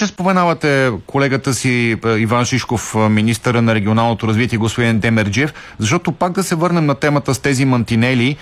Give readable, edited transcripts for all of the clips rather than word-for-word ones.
че споменавате колегата си Иван Шишков, министъра на регионалното развитие, господин Демерджиев, защото пак да се върнем на темата с тези мантинели.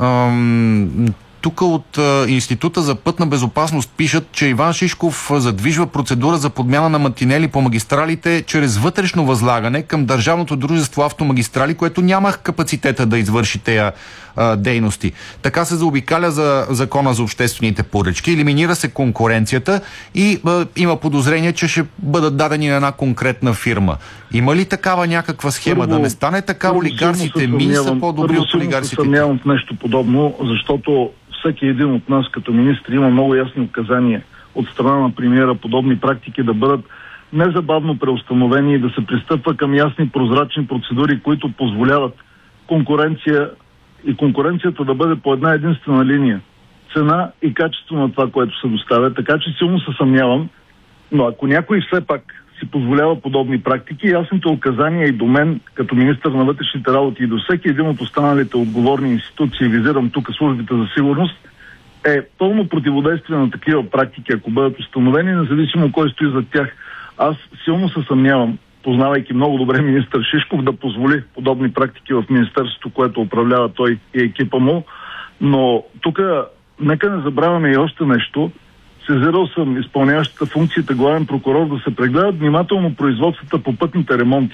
Тук от Института за пътна безопасност пишат, че Иван Шишков задвижва процедура за подмяна на мантинели по магистралите чрез вътрешно възлагане към Държавното дружество Автомагистрали, което нямах капацитета да извърши тези дейности. Така се заобикаля за Закона за обществените поръчки, елиминира се конкуренцията и има подозрение, че ще бъдат дадени на една конкретна фирма. Има ли такава някаква схема? Да не стане така, олигарсите ми са по-добри от олигарсите? Съмнявам в нещо подобно, защото всеки един от нас като министри има много ясни указания от страна на премиера подобни практики да бъдат незабавно преустановени и да се пристъпва към ясни прозрачни процедури, които позволяват конкуренция и конкуренцията да бъде по една единствена линия. Цена и качество на това, което се доставя. Така че силно се съмнявам, но ако някой все пак си позволява подобни практики, ясните указания и до мен, като министър на вътрешните работи и до всеки един от останалите отговорни институции, визирам тук службите за сигурност, е пълно противодействие на такива практики, ако бъдат установени, независимо кой стои зад тях. Аз силно се съмнявам, познавайки много добре министър Шишков, да позволи подобни практики в министерството, което управлява той и екипа му. Но тук нека не забравяме и още нещо. Сезирал съм изпълняващата функцията главен прокурор да се прегледат внимателно производствата по пътните ремонти.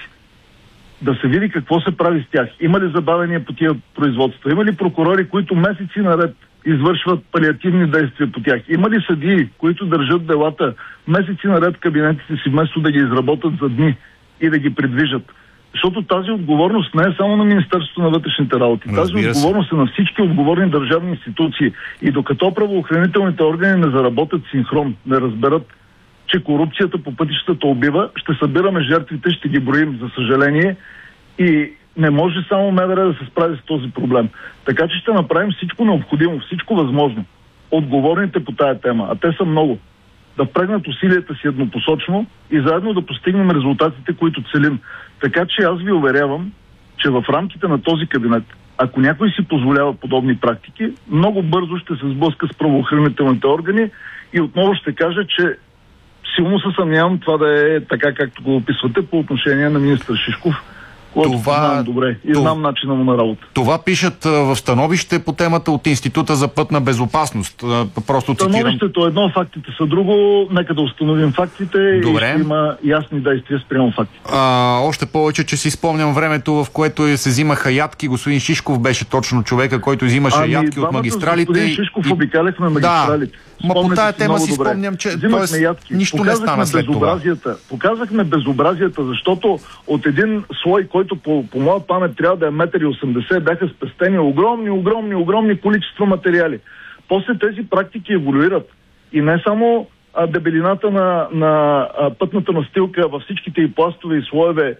Да се види какво се прави с тях. Има ли забавения по тия производства? Има ли прокурори, които месеци наред извършват палиативни действия по тях? Има ли съдии, които държат делата месеци наред в кабинетите си, вместо да ги изработят за дни и да ги придвижат? Защото тази отговорност не е само на Министерството на вътрешните работи. Тази отговорност е на всички отговорни държавни институции. И докато правоохранителните органи не заработят синхрон, не разберат, че корупцията по пътищата убива, ще събираме жертвите, ще ги броим, за съжаление, и не може само МВР да се справи с този проблем. Така че ще направим всичко необходимо, всичко възможно. Отговорните по тая тема, а те са много, да впрегнат усилията си еднопосочно и заедно да постигнем резултатите, които целим. Така че аз ви уверявам, че в рамките на този кабинет, ако някой си позволява подобни практики, много бързо ще се сблъска с правоохранителните органи и отново ще кажа, че силно се съмнявам това да е така, както го описвате по отношение на министър Шишков, което знам добре и знам начина му на работа. Това пишат в становище по темата от Института за пътна безопасност. Просто цитирам. Становището е едно, фактите са друго. Нека да установим фактите. Добре. И ще има ясни действия спрямо фактите. Още повече, че си спомням времето, в което се взимаха ядки. Господин Шишков беше точно човека, който взимаше ядки от магистралите. Господин Шишков обикаляхме магистралите. Ма по тая тема си спомням, че нищо не стана след това. Показахме безобразията, защото от един слой, който по моя памет трябва да е 1,80 м, бяха спестени огромни количества материали. После тези практики еволюират. И не само дебелината на пътната настилка във всичките и пластове и слоеве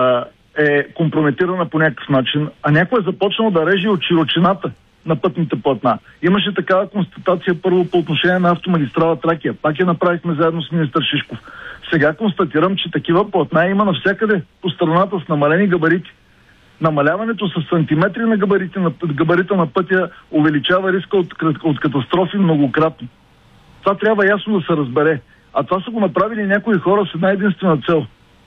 е компрометирана по някакъв начин, а някой е започнал да реже от широчината на пътните платна. Имаше такава констатация първо по отношение на автомагистрала Тракия. Пак я направихме заедно с министър Шишков. Сега констатирам, че такива платна има навсякъде по страната с намалени габарити. Намаляването с сантиметри на габарита на пътя увеличава риска от катастрофи многократно. Това трябва ясно да се разбере. А това са го направили някои хора с една единствена цел.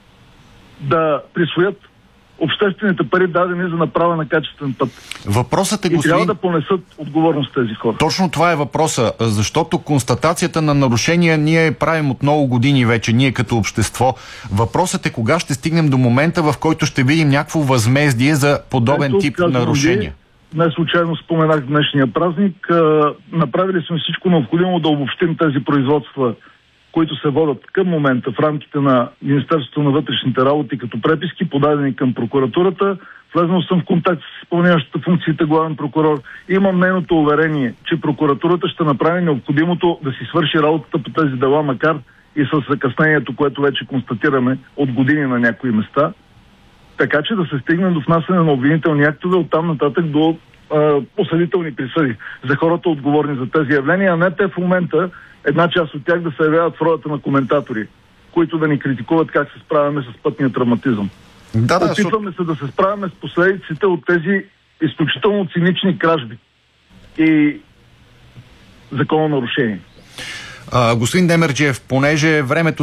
Да присвоят обществените пари, дадени за направа на качествен път. Въпросът е, и трябва да понесат отговорност тези хора. Точно това е въпроса, защото констатацията на нарушения ние правим от много години вече, ние като общество. Въпросът е кога ще стигнем до момента, в който ще видим някакво възмездие за подобен тип нарушения. Не случайно споменах днешния празник. Направили сме всичко необходимо да обобщим тези производства, които се водят към момента в рамките на Министерството на вътрешните работи като преписки, подадени към прокуратурата. Влезнал съм в контакт с изпълняващата функциите главен прокурор. Имам нейното уверение, че прокуратурата ще направи необходимото да си свърши работата по тези дела, макар и с закъснението, което вече констатираме от години на някои места. Така че да се стигне до внасяне на обвинителни актове, оттам нататък до осъдителни присъди за хората отговорни за тези явления, а не те в момента една част от тях да се явяват в ролята на коментатори, които да ни критикуват как се справяме с пътния травматизъм. Опитваме се да се справяме с последиците от тези изключително цинични кражби и закононарушения. Господин Демерджиев, понеже времето